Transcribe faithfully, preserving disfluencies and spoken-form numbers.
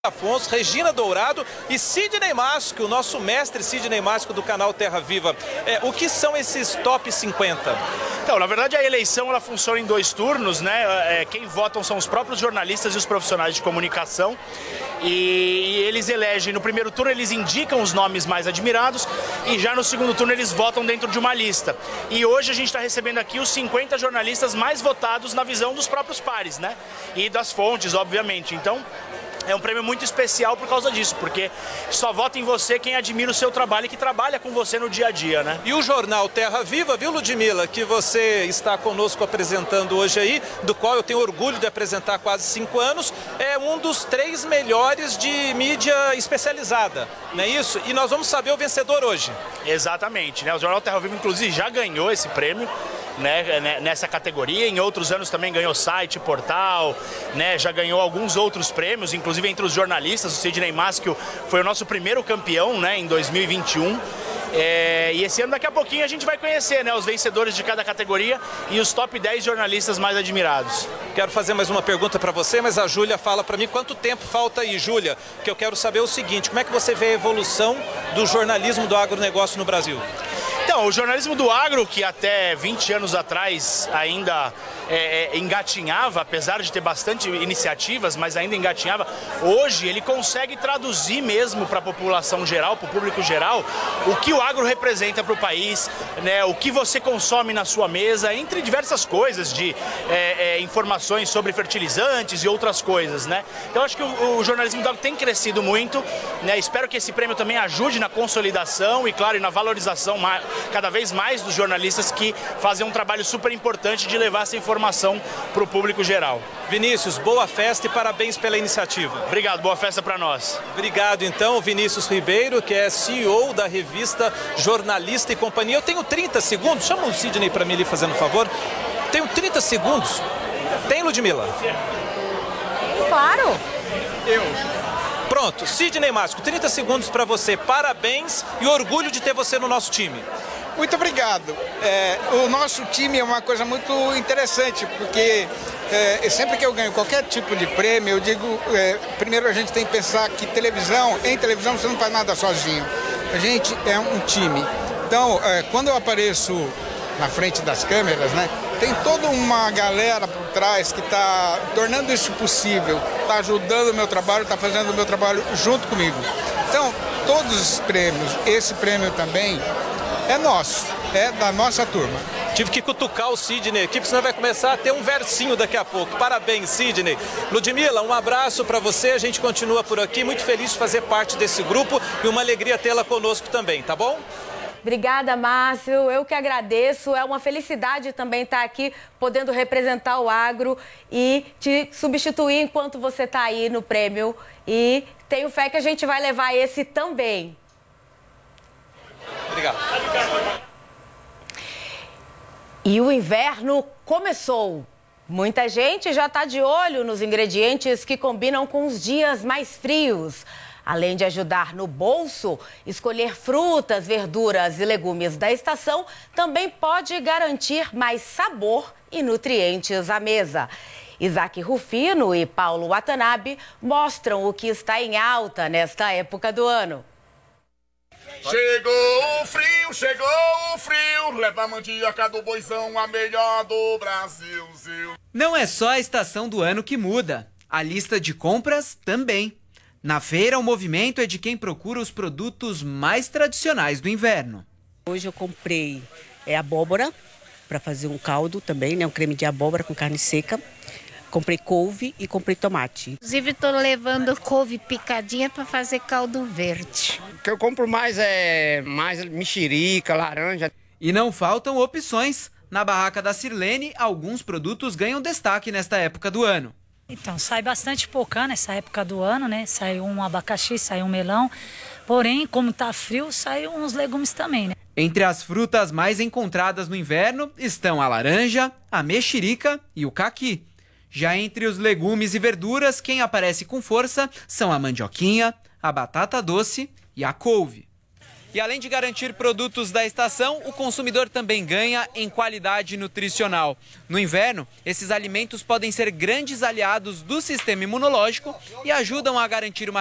Afonso, Regina Dourado e Sidney Masco, o nosso mestre Sidney Masco do canal Terra Viva. É, o que são esses top cinquenta? Então, na verdade, a eleição ela funciona em dois turnos, né? É, quem votam são os próprios jornalistas e os profissionais de comunicação. E, e eles elegem, no primeiro turno eles indicam os nomes mais admirados e já no segundo turno eles votam dentro de uma lista. E hoje a gente está recebendo aqui os cinquenta jornalistas mais votados na visão dos próprios pares, né? E das fontes, obviamente. Então, é um prêmio muito especial por causa disso, porque só vota em você quem admira o seu trabalho e que trabalha com você no dia a dia, né? E o jornal Terra Viva, viu, Ludmila, que você está conosco apresentando hoje aí, do qual eu tenho orgulho de apresentar há quase cinco anos, é um dos três melhores de mídia especializada, não é isso? E nós vamos saber o vencedor hoje. Exatamente, né? O jornal Terra Viva, inclusive, já ganhou esse prêmio, né, nessa categoria. Em outros anos também ganhou site, portal, né, já ganhou alguns outros prêmios, inclusive entre os jornalistas. O Sidney Masco foi o nosso primeiro campeão, né, em dois mil e vinte e um. É, e esse ano, daqui a pouquinho, a gente vai conhecer, né, os vencedores de cada categoria e os top dez jornalistas mais admirados. Quero fazer mais uma pergunta para você, mas a Júlia fala para mim quanto tempo falta aí, Júlia, que eu quero saber o seguinte: como é que você vê a evolução do jornalismo do agronegócio no Brasil? Então, o jornalismo do agro, que até vinte anos atrás ainda é, é, engatinhava, apesar de ter bastante iniciativas, mas ainda engatinhava, hoje ele consegue traduzir mesmo para a população geral, para o público geral, o que o agro representa para o país, né, o que você consome na sua mesa, entre diversas coisas, de é, é, informações sobre fertilizantes e outras coisas, né? Então, acho que o, o jornalismo do agro tem crescido muito, né? Espero que esse prêmio também ajude na consolidação e, claro, e na valorização mais, cada vez mais dos jornalistas que fazem um trabalho super importante de levar essa informação para o público geral. Vinícius, boa festa e parabéns pela iniciativa. Obrigado, boa festa para nós. Obrigado, então, Vinícius Ribeiro, que é C E O da revista Jornalista e Companhia. Eu tenho trinta segundos, chama o Sidney para mim ali, fazendo um favor. Tenho trinta segundos. Tem, Ludmila? Claro. Eu. Pronto, Sidney Masco, trinta segundos para você. Parabéns e orgulho de ter você no nosso time. Muito obrigado. É, o nosso time é uma coisa muito interessante, porque é, sempre que eu ganho qualquer tipo de prêmio, eu digo, é, primeiro a gente tem que pensar que televisão, em televisão você não faz nada sozinho. A gente é um time. Então, é, quando eu apareço na frente das câmeras, né, tem toda uma galera por trás que está tornando isso possível, está ajudando o meu trabalho, está fazendo o meu trabalho junto comigo. Então, todos os prêmios, esse prêmio também é nosso, é da nossa turma. Tive que cutucar o Sidney aqui, porque senão vai começar a ter um versinho daqui a pouco. Parabéns, Sidney. Ludmila, um abraço para você, a gente continua por aqui, muito feliz de fazer parte desse grupo e uma alegria tê-la conosco também, tá bom? Obrigada, Márcio. Eu que agradeço. É uma felicidade também estar aqui, podendo representar o agro e te substituir enquanto você está aí no prêmio. E tenho fé que a gente vai levar esse também. Obrigado. E o inverno começou. Muita gente já está de olho nos ingredientes que combinam com os dias mais frios. Além de ajudar no bolso, escolher frutas, verduras e legumes da estação também pode garantir mais sabor e nutrientes à mesa. Isaac Rufino e Paulo Watanabe mostram o que está em alta nesta época do ano. Chegou o frio, chegou o frio, leva a mandioca do boizão, a melhor do Brasil. Não é só a estação do ano que muda, a lista de compras também. Na feira, o movimento é de quem procura os produtos mais tradicionais do inverno. Hoje eu comprei é, abóbora para fazer um caldo também, né, um creme de abóbora com carne seca. Comprei couve e comprei tomate. Inclusive, estou levando couve picadinha para fazer caldo verde. O que eu compro mais é mais mexerica, laranja. E não faltam opções. Na barraca da Sirlene, alguns produtos ganham destaque nesta época do ano. Então, sai bastante pocã nessa época do ano, né? Sai um abacaxi, sai um melão. Porém, como tá frio, sai uns legumes também, né? Entre as frutas mais encontradas no inverno estão a laranja, a mexerica e o caqui. Já entre os legumes e verduras, quem aparece com força são a mandioquinha, a batata doce e a couve. E além de garantir produtos da estação, o consumidor também ganha em qualidade nutricional. No inverno, esses alimentos podem ser grandes aliados do sistema imunológico e ajudam a garantir uma